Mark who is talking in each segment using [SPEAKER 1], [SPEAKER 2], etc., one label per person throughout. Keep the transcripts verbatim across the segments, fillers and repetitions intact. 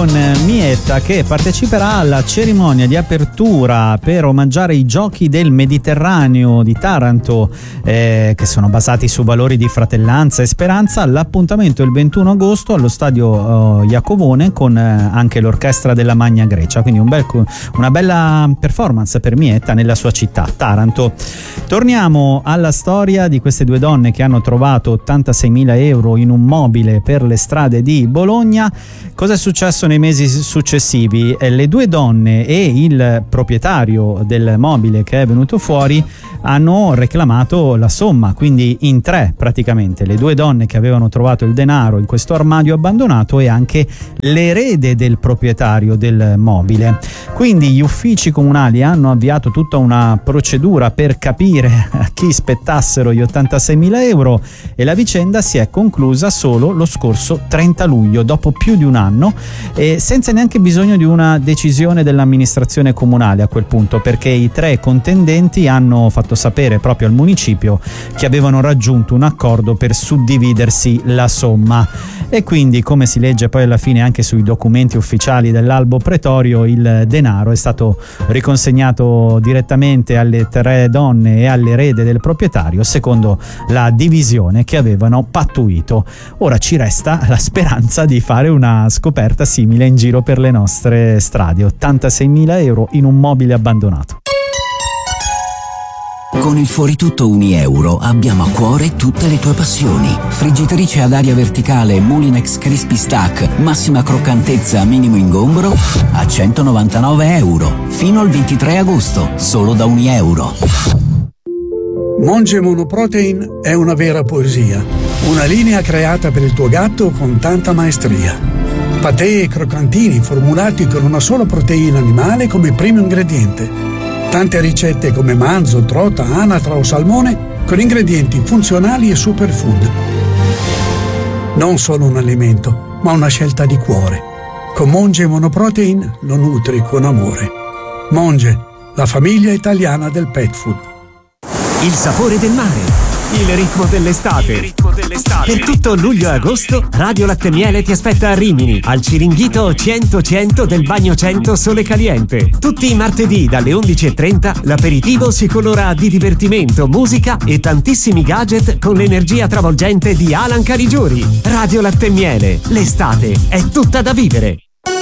[SPEAKER 1] con Mietta, che parteciperà alla cerimonia di apertura per omaggiare i Giochi del Mediterraneo di Taranto, eh, che sono basati su valori di fratellanza e speranza. L'appuntamento è il ventuno agosto allo stadio eh, Iacovone, con eh, anche l'orchestra della Magna Grecia, quindi un bel, una bella performance per Mietta nella sua città, Taranto. Torniamo alla storia di queste due donne che hanno trovato ottantaseimila euro in un mobile per le strade di Bologna. Cosa è successo nei mesi successivi? Eh, le due donne e il proprietario del mobile che è venuto fuori hanno reclamato la somma, quindi in tre praticamente, le due donne che avevano trovato il denaro in questo armadio abbandonato e anche l'erede del proprietario del mobile. Quindi gli uffici comunali hanno avviato tutta una procedura per capire a chi spettassero gli ottantaseimila euro e la vicenda si è conclusa solo lo scorso trenta luglio, dopo più di un anno, e senza neanche bisogno di una decisione dell'amministrazione comunale a quel punto, perché i tre contendenti hanno fatto sapere proprio al municipio che avevano raggiunto un accordo per suddividersi la somma. E quindi, come si legge poi alla fine anche sui documenti ufficiali dell'albo pretorio, il denaro è stato riconsegnato direttamente alle tre donne e all'erede del proprietario secondo la divisione che avevano pattuito. Ora ci resta la speranza di fare una scoperta simile in giro per le nostre strade. ottantaseimila euro in un mobile abbandonato.
[SPEAKER 2] Con il Fuoritutto Unieuro abbiamo a cuore tutte le tue passioni. Friggitrice ad aria verticale Mulinex Crispy Stack, massima croccantezza, minimo ingombro, a centonovantanove euro. Fino al ventitré agosto, solo da Unieuro.
[SPEAKER 3] Monge Monoprotein è una vera poesia. Una linea creata per il tuo gatto con tanta maestria. Patè e croccantini formulati con una sola proteina animale come primo ingrediente. Tante ricette come manzo, trota, anatra o salmone con ingredienti funzionali e superfood. Non solo un alimento, ma una scelta di cuore. Con Monge Monoprotein lo nutri con amore. Monge, la famiglia italiana del pet food.
[SPEAKER 4] Il sapore del mare, il ritmo dell'estate. Il ritmo dell'estate. Per tutto luglio e agosto, Radio Latte Miele ti aspetta a Rimini, al Ciringhito cento cento del Bagno cento Sole Caliente. Tutti i martedì dalle undici e trenta l'aperitivo si colora di divertimento, musica e tantissimi gadget con l'energia travolgente di Alan Carigiuri. Radio Latte Miele, l'estate è tutta da vivere.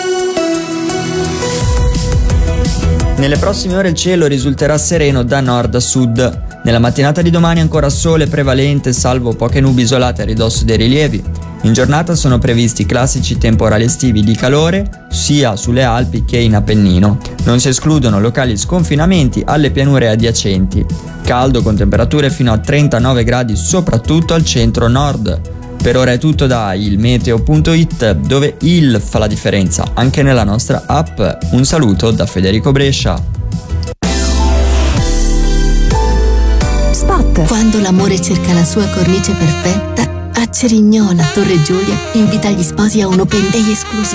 [SPEAKER 5] Nelle prossime ore il cielo risulterà sereno da nord a sud. Nella mattinata di domani ancora sole prevalente, salvo poche nubi isolate a ridosso dei rilievi. In giornata sono previsti classici temporali estivi di calore sia sulle Alpi che in Appennino. Non si escludono locali sconfinamenti alle pianure adiacenti. Caldo con temperature fino a trentanove gradi soprattutto al centro-nord. Per ora è tutto da il meteo punto it, dove il fa la differenza anche nella nostra app. Un saluto da Federico Brescia.
[SPEAKER 6] Spot. Quando l'amore cerca la sua cornice perfetta, a Cerignola, Torre Giulia invita gli sposi a un open day esclusivo.